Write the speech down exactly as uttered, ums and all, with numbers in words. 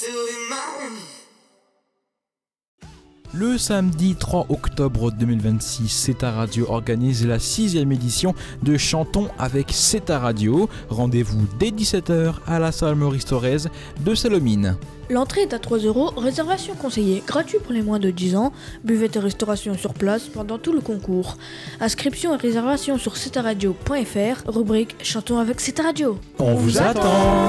Le samedi trois octobre deux mille vingt-six, C E T A Radio organise la sixième édition de Chantons avec C E T A Radio. Rendez-vous dès dix-sept heures à la salle Maurice Thorez de Salomine. L'entrée est à trois euros, réservation conseillée, gratuit pour les moins de dix ans, buvette et restauration sur place pendant tout le concours. Inscription et réservation sur c e t a radio point f r, rubrique Chantons avec C E T A Radio. On vous attend.